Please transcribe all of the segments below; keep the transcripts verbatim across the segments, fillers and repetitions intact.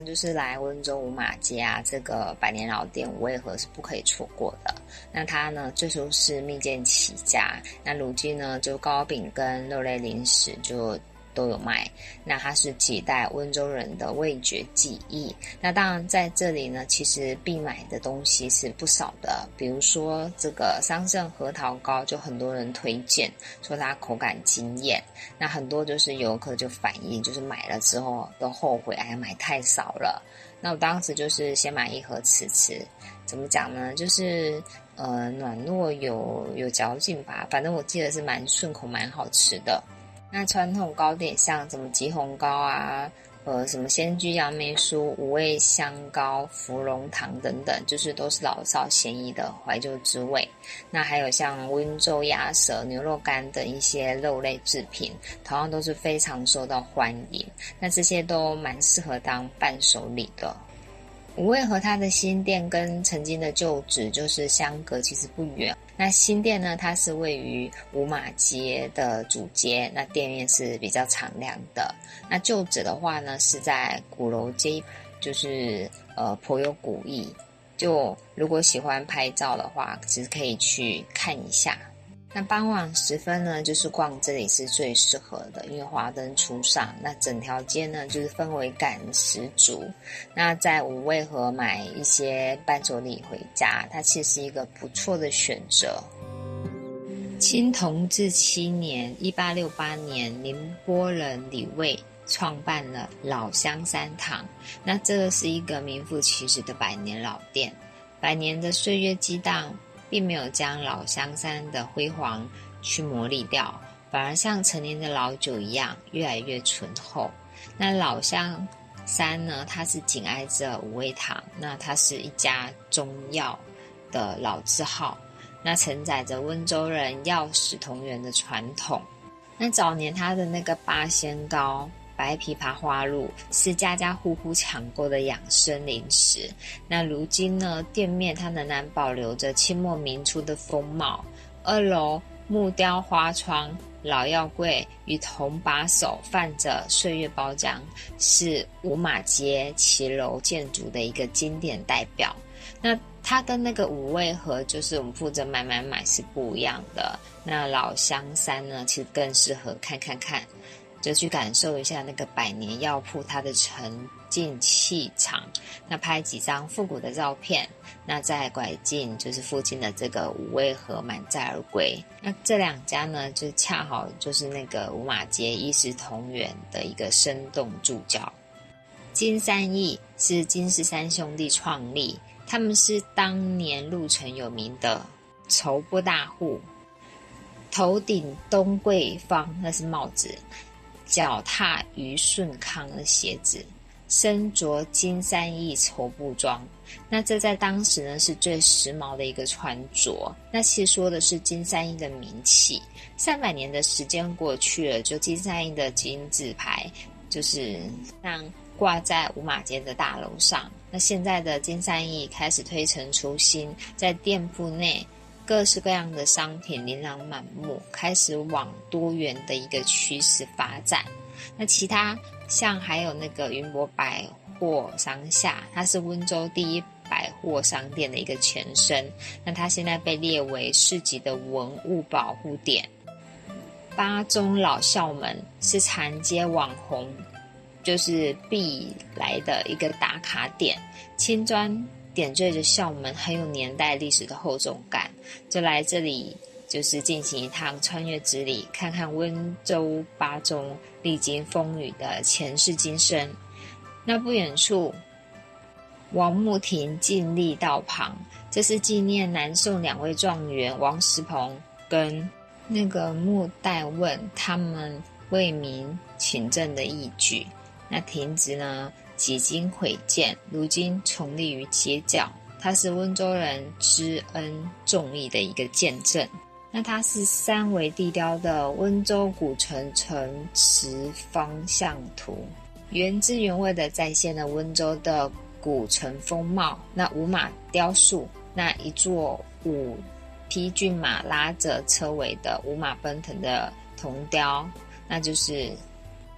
就是来温州五马街啊，这个百年老店五味盒是不可以错过的。那它呢，最初是蜜饯起家，那如今呢，就糕饼跟肉类零食就都有卖。那它是几代温州人的味觉记忆。那当然在这里呢，其实必买的东西是不少的，比如说这个桑葚核桃糕，就很多人推荐说它口感惊艳。那很多就是游客就反映，就是买了之后都后悔，哎呀买太少了。那我当时就是先买一盒吃吃，怎么讲呢？就是呃软糯有有嚼劲吧，反正我记得是蛮顺口蛮好吃的。那传统糕点像什么吉红糕啊，呃，什么鲜居杨梅酥、五味香糕、芙蓉糖等等，就是都是老少咸宜的怀旧之味。那还有像温州鸭舌、牛肉干等一些肉类制品，同样都是非常受到欢迎。那这些都蛮适合当伴手礼的。五味盒它的新店跟曾经的旧址就是相隔其实不远。那新店呢，它是位于五马街的主街，那店面是比较敞亮的。那旧址的话呢，是在鼓楼街，就是呃颇有古意。就如果喜欢拍照的话，其实可以去看一下。那傍晚时分呢，就是逛这里是最适合的，因为华灯初上，那整条街呢就是氛围感十足。那在五味盒买一些伴手礼回家，它其实是一个不错的选择。清同治七年一八六八年，宁波人李卫创办了老香山堂，那这个是一个名副其实的百年老店。百年的岁月激荡，并没有将老香山的辉煌去磨砺掉，反而像陈年的老酒一样越来越醇厚。那老香山呢，它是紧挨着五味堂，那它是一家中药的老字号，那承载着温州人药食同源的传统。那早年它的那个八仙糕、白枇杷花露是家家户户抢购的养生零食。那如今呢，店面它仍然保留着清末民初的风貌。二楼木雕花窗、老药柜与铜把手泛着岁月包浆，是五马街骑楼建筑的一个经典代表。那它跟那个五味盒，就是我们负责买买买是不一样的。那老香山呢，其实更适合看看看，就去感受一下那个百年药铺它的沉静气场。那拍几张复古的照片，那再拐进就是附近的这个五味盒满载而归。那这两家呢，就恰好就是那个五马街一视同源的一个生动注脚。金三义是金氏三兄弟创立，他们是当年鹿城有名的绸布大户，头顶东桂芳，那是帽子，脚踏于顺康的鞋子，身着金三义绸布装。那这在当时呢是最时髦的一个穿着。那其实说的是金三义的名气。三百年的时间过去了，就金三义的金字牌就是像挂在五马街的大楼上。那现在的金三义开始推陈出新，在店铺内各式各样的商品琳琅满目，开始往多元的一个趋势发展。那其他像还有那个云博百货商厦，它是温州第一百货商店的一个前身，那它现在被列为市级的文物保护点。八中老校门是长街网红就是必来的一个打卡点，青砖点缀着校门，很有年代历史的厚重感。就来这里就是进行一趟穿越之旅，看看温州八中历经风雨的前世今生。那不远处王墓亭净立道旁，这是纪念南宋两位状元王石鹏跟那个穆代问他们为民请政的义举。那亭子呢几经毁建，如今重立于街角，它是温州人知恩重义的一个见证。那它是三维地雕的温州古城城池方向图，原汁原味的再现了温州的古城风貌。那五马雕塑，那一座五匹骏马拉着车尾的五马奔腾的铜雕，那就是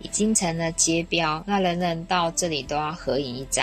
已经成了街标，那人人到这里都要合影一张。